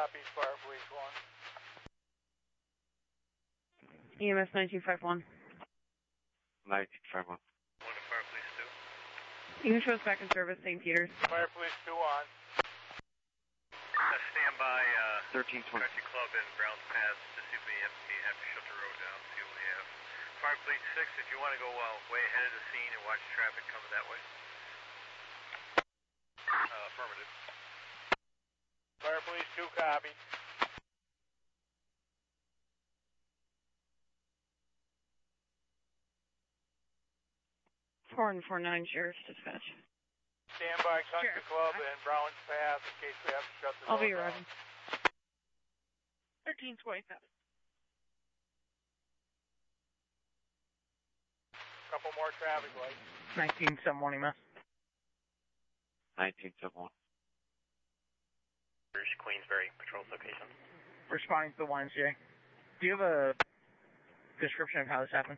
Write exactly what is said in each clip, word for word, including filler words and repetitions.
copies, Fire Police one. E M S nineteen fifty-one. nineteen fifty-one. One to Fire Police two. You can show us back in service, Saint Peter's. Fire Police two on. Uh, stand by uh, thirteen twenty. Country Club and Browns Pass to see if we have, we have to shut the road down, see what we have. Fire Police six, if you want to go uh, way ahead of the scene and watch traffic coming that way. Uh, affirmative. Fire Police two copy. four and four nine Sheriff's Dispatch. Stand by Country Sheriff. Club and Browns Pass in case we have to shut the I'll road be down. arriving. thirteen twenty-seven. Couple more traffic lights. nineteen seventy-one, E M S. nineteen seventy-one. Queensbury, patrol location. Responding to the Y M C A. Do you have a description of how this happened?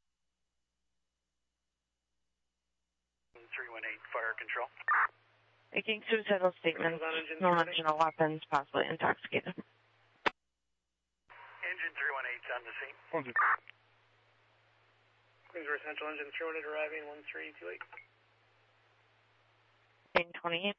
three one eight, fire control. Making suicidal statements, no mention of weapons, possibly intoxicated. Engine three one eight's on the scene. One two. Queensbury Central Engine three one eight arriving, one three two eight. Main twenty-eight.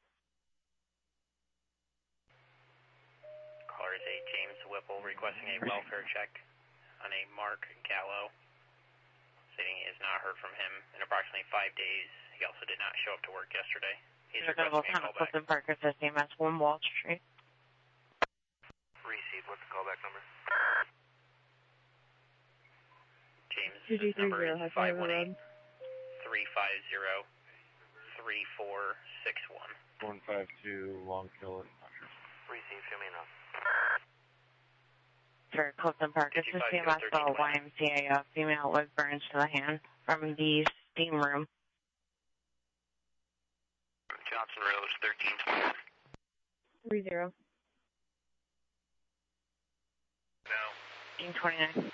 Caller is a James Whipple requesting a welfare check on a Mark Gallo, stating he has not heard from him in approximately five days. He also did not show up to work yesterday. He's requesting a callback. Clifton Park is S M S one Wall Street. Received. What's the callback number? James, two two this three number zero, is High five Flyover one eight, Road. three five zero, three four six one. one five two, Long Kill it. Received. Show me enough. For Clifton Park, it's a C M S Y M C A. A female with burns to the hand from the steam room. Johnson Road, thirteen twenty. Three zero. Now. Fifteen twenty-nine.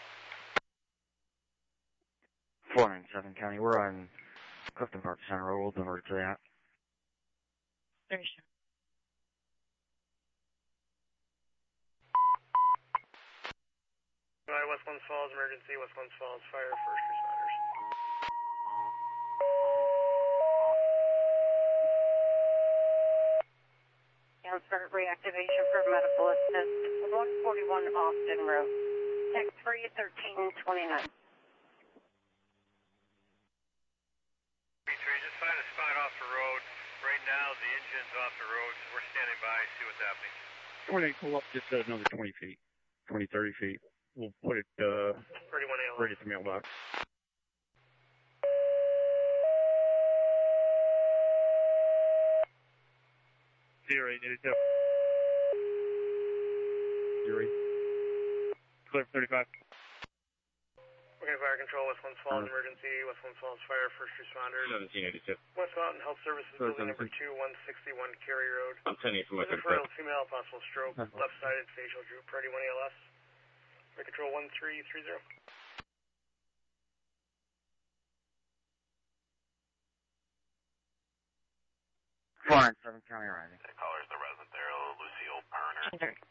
four nine seven County. We're on Clifton Park Center Road. We'll divert to that. Very sure. Alright, West Glens Falls emergency, West Glens Falls fire, first responders. Start reactivation for medical assist. one forty-one Austin Road. Tech three thirteen twenty-nine. B three, just find a spot off the road. Right now, the engine's off the road, so we're standing by, see what's happening. When they pull up just another twenty feet, twenty, thirty feet, we'll put it uh, thirty-one A L. right at the mailbox. Zero eight eight two. Zero eight. Clear for thirty-five. Okay, fire control, West Glens Falls emergency, West Glens Falls fire, first responders. seventeen eighty-two. West Mountain Health Services, building number two, one sixty-one Cary Road. I'm sending it from my Referral female, possible stroke, left-sided facial droop, thirty-one A L S. Fire control one three three zero. four nine seven County arriving. That caller is the resident there, Lucille Perner.